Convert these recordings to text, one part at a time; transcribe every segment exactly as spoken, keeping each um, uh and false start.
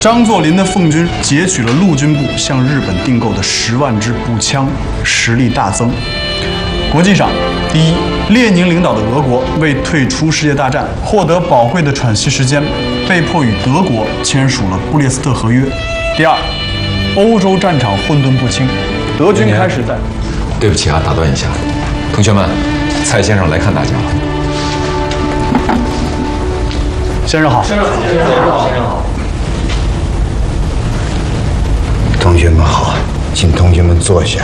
张作霖的奉军截取了陆军部向日本订购的十万支步枪，实力大增。国际上，第一，列宁领导的俄国为退出世界大战获得宝贵的喘息时间，被迫与德国签署了布列斯特合约。第二，欧洲战场混沌不清，德军开始在…… 对不起啊，打断一下，同学们，蔡先生来看大家了。 先生好， 先生好，先生好，先生好。 同学们好，请同学们坐下。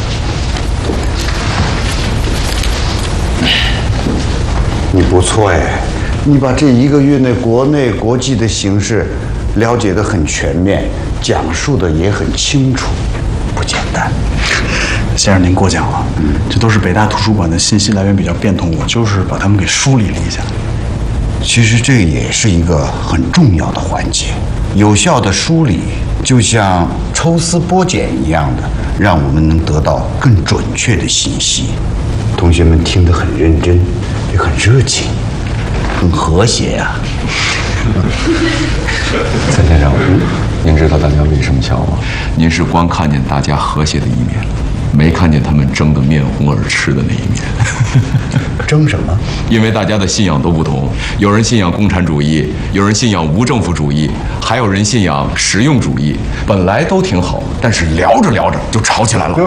你不错哎，你把这一个月内国内国际的形势了解得很全面，讲述的也很清楚，不简单。 先生您过奖了，嗯，这都是北大图书馆的信息来源比较变通，我就是把它们给梳理了一下。 其实这也是一个很重要的环节，有效的梳理就像抽丝剥茧一样的，让我们能得到更准确的信息。同学们听得很认真，也很热情，很和谐呀、啊。 蔡先生，您知道大家为什么笑吗？您是光看见大家和谐的一面，没看见他们争得面红耳赤的那一面。 争什么？ 因为大家的信仰都不同，有人信仰共产主义，有人信仰无政府主义，还有人信仰实用主义。本来都挺好，但是聊着聊着就吵起来了。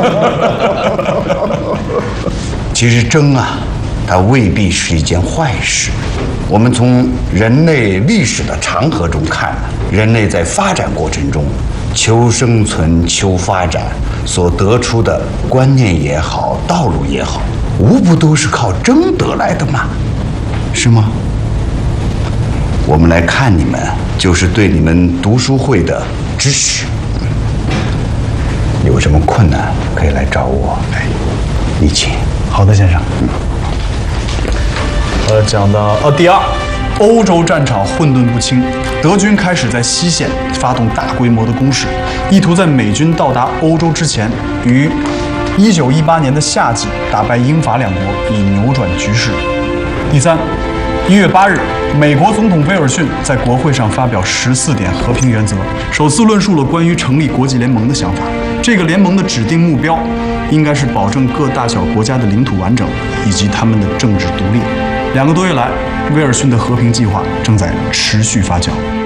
其实争啊，它未必是一件坏事。我们从人类历史的长河中看，人类在发展过程中，求生存、求发展所得出的观念也好，道路也好，无不都是靠争得来的嘛，是吗？我们来看你们，就是对你们读书会的支持。有什么困难可以来找我。哎，你请。 好的，先生。嗯。呃，讲到呃，第二，欧洲战场混沌不清，德军开始在西线发动大规模的攻势，意图在美军到达欧洲之前，于一九一八年的夏季打败英法两国，以扭转局势。第三，一月八日，美国总统威尔逊在国会上发表十四点和平原则，首次论述了关于成立国际联盟的想法。这个联盟的指定目标，应该是保证各大小国家的领土完整以及他们的政治独立。两个多月来，威尔逊的和平计划正在持续发酵。